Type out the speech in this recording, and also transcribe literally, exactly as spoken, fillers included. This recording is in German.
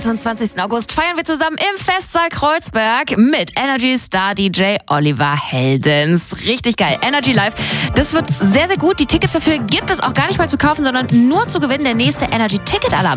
achtundzwanzigsten August feiern wir zusammen im Festsaal Kreuzberg mit Energy Star D J Oliver Heldens. Richtig geil. Energy Live. Das wird sehr, sehr gut. Die Tickets dafür gibt es auch gar nicht mal zu kaufen, sondern nur zu gewinnen. Der nächste Energy Ticket Alarm.